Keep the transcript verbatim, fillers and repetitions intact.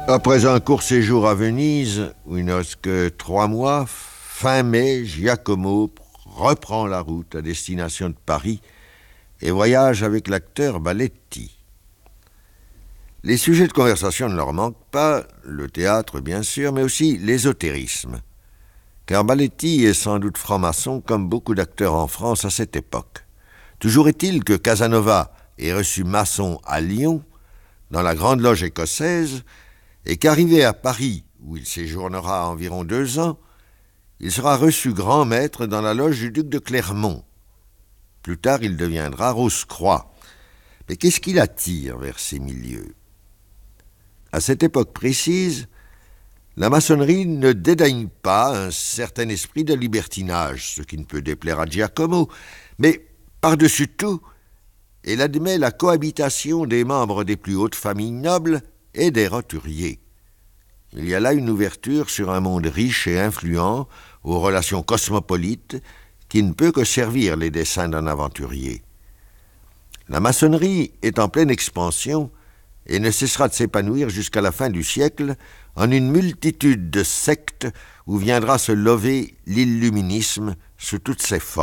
Après un court séjour à Venise, où il ne reste que trois mois, fin mai, Giacomo reprend la route à destination de Paris et voyage avec l'acteur Baletti. Les sujets de conversation ne leur manquent pas, le théâtre bien sûr, mais aussi l'ésotérisme. Car Baletti est sans doute franc-maçon comme beaucoup d'acteurs en France à cette époque. Toujours est-il que Casanova est reçu maçon à Lyon, dans la Grande Loge écossaise, et qu'arrivé à Paris, où il séjournera environ deux ans, il sera reçu grand maître dans la loge du duc de Clermont. Plus tard, il deviendra Rose-Croix. Mais qu'est-ce qui l'attire vers ces milieux ? À cette époque précise, la maçonnerie ne dédaigne pas un certain esprit de libertinage, ce qui ne peut déplaire à Giacomo, mais par-dessus tout, elle admet la cohabitation des membres des plus hautes familles nobles et des roturiers. Il y a là une ouverture sur un monde riche et influent, aux relations cosmopolites, qui ne peut que servir les desseins d'un aventurier. La maçonnerie est en pleine expansion et ne cessera de s'épanouir jusqu'à la fin du siècle en une multitude de sectes où viendra se lever l'illuminisme sous toutes ses formes.